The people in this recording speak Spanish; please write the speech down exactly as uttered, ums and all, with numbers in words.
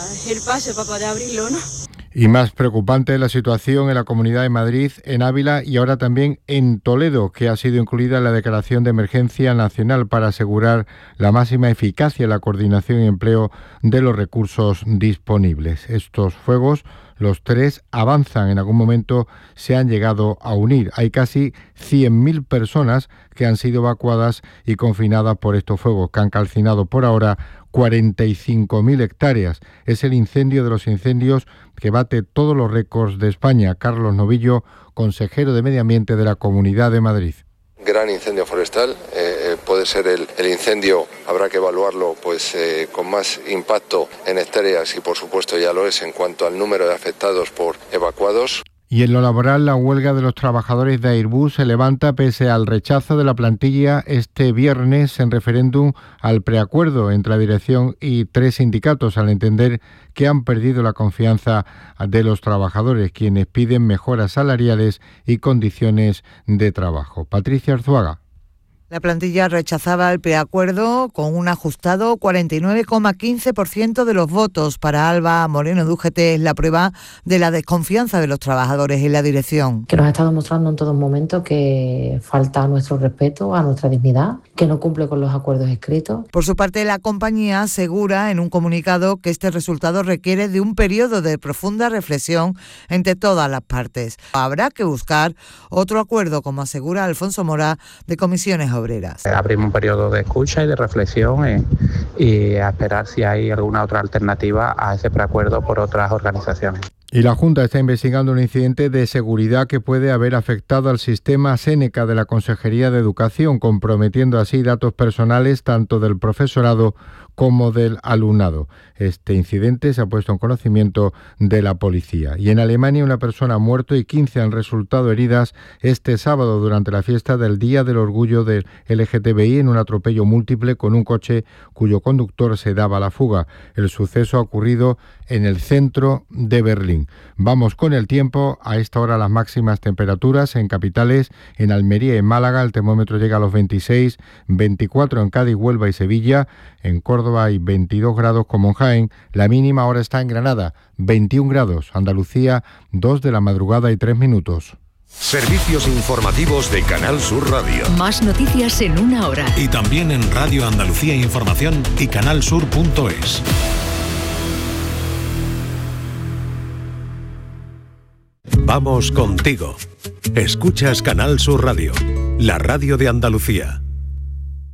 el pase para poder abrirlo, ¿no? Y más preocupante la situación en la Comunidad de Madrid, en Ávila y ahora también en Toledo, que ha sido incluida en la declaración de emergencia nacional para asegurar la máxima eficacia en la coordinación y empleo de los recursos disponibles. Estos fuegos, los tres, avanzan. En algún momento se han llegado a unir. Hay casi cien mil personas que han sido evacuadas y confinadas por estos fuegos, que han calcinado por ahora cuarenta y cinco mil hectáreas. Es el incendio de los incendios que bate todos los récords de España. Carlos Novillo, consejero de Medio Ambiente de la Comunidad de Madrid. Gran incendio forestal, eh, puede ser el, el incendio, habrá que evaluarlo pues eh, con más impacto en hectáreas y por supuesto ya lo es en cuanto al número de afectados por evacuados. Y en lo laboral, la huelga de los trabajadores de Airbus se levanta pese al rechazo de la plantilla este viernes en referéndum al preacuerdo entre la dirección y tres sindicatos, al entender que han perdido la confianza de los trabajadores, quienes piden mejoras salariales y condiciones de trabajo. Patricia Arzuaga. La plantilla rechazaba el preacuerdo con un ajustado cuarenta y nueve coma quince por ciento de los votos. Para Alba Moreno de U G T es la prueba de la desconfianza de los trabajadores en la dirección. Que nos ha estado mostrando en todo momento que falta nuestro respeto a nuestra dignidad, que no cumple con los acuerdos escritos. Por su parte, la compañía asegura en un comunicado que este resultado requiere de un periodo de profunda reflexión entre todas las partes. Habrá que buscar otro acuerdo, como asegura Alfonso Mora, de Comisiones Obreras. Abrimos un periodo de escucha y de reflexión eh, y a esperar si hay alguna otra alternativa a ese preacuerdo por otras organizaciones. Y la Junta está investigando un incidente de seguridad que puede haber afectado al sistema Séneca de la Consejería de Educación, comprometiendo así datos personales tanto del profesorado como del alumnado. Este incidente se ha puesto en conocimiento de la policía. Y en Alemania una persona ha muerto y quince han resultado heridas este sábado durante la fiesta del Día del Orgullo del L G T B I en un atropello múltiple con un coche cuyo conductor se daba a la fuga. El suceso ha ocurrido en el centro de Berlín. Vamos con el tiempo. A esta hora las máximas temperaturas en capitales, en Almería y en Málaga el termómetro llega a los veintiséis, veinticuatro en Cádiz, Huelva y Sevilla, en Córdoba hay veintidós grados como en Jaén, la mínima ahora está en Granada, veintiún grados, Andalucía, dos de la madrugada y tres minutos. Servicios informativos de Canal Sur Radio. Más noticias en una hora. Y también en Radio Andalucía Información y canal sur punto es. Vamos contigo. Escuchas Canal Sur Radio, la radio de Andalucía.